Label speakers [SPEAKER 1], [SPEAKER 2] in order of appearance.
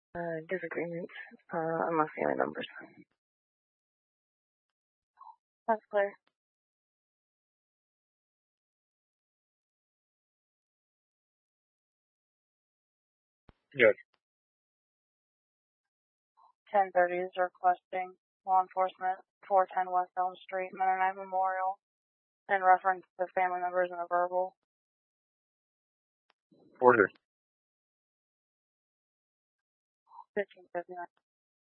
[SPEAKER 1] Disagreements among family members.
[SPEAKER 2] That's clear.
[SPEAKER 3] Yes.
[SPEAKER 2] 1030 is requesting law enforcement 410 West Elm Street, Mennonite Memorial, in reference to family members in a verbal.
[SPEAKER 3] Order.
[SPEAKER 2] 1559.